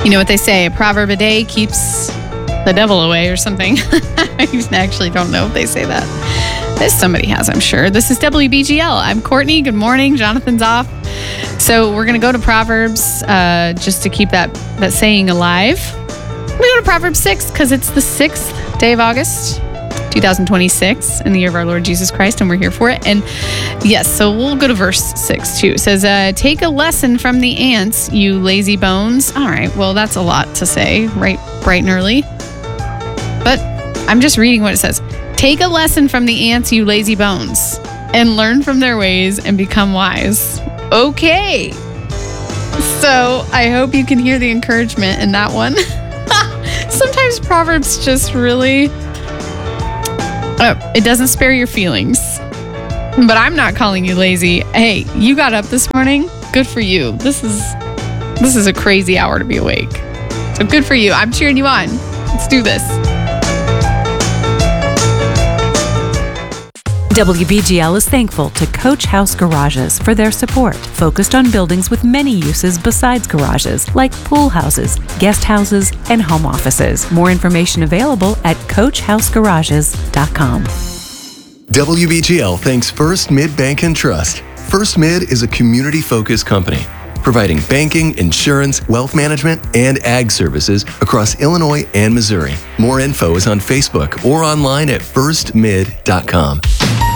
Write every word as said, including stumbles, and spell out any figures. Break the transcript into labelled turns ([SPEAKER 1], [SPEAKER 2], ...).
[SPEAKER 1] You know what they say, a proverb a day keeps the devil away or something. I actually don't know if they say that. This somebody has, I'm sure. This is W B G L. I'm Courtney. Good morning. Jonathan's off. So we're going to go to Proverbs uh, just to keep that, that saying alive. We go to Proverbs six because it's the sixth day of August, two thousand twenty-six, in the year of our Lord Jesus Christ, and we're here for it. And yes, so we'll go to verse six too. It says, uh, take a lesson from the ants, you lazy bones. All right, well, that's a lot to say, right, bright and early. But I'm just reading what it says. Take a lesson from the ants, you lazy bones, and learn from their ways and become wise. Okay. So I hope you can hear the encouragement in that one. Sometimes Proverbs just really, oh, it doesn't spare your feelings. But I'm not calling you lazy. Hey, you got up this morning. Good for you. This is this is a crazy hour to be awake. So good for you. I'm cheering you on. Let's do this.
[SPEAKER 2] W B G L is thankful to Coach House Garages for their support, focused on buildings with many uses besides garages, like pool houses, guest houses, and home offices. More information available at coach house garages dot com.
[SPEAKER 3] W B G L thanks First Mid Bank and Trust. First Mid is a community-focused company providing banking, insurance, wealth management, and ag services across Illinois and Missouri. More info is on Facebook or online at first mid dot com.